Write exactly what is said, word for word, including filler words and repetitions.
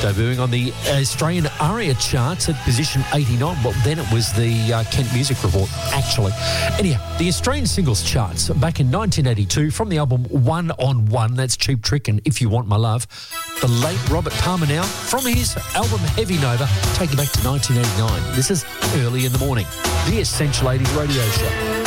debuting on the Australian ARIA charts at position eighty-nine. Well, then it was the uh, Kent Music Report, actually. Anyhow, the Australian singles charts back in nineteen eighty-two from the album One on One, that's Cheap Trick and If You Want My Love. The late Robert Palmer now, from his album Heavy Nova, take you back to nineteen eighty-nine. This is Early in the Morning, the Essential eighties radio show.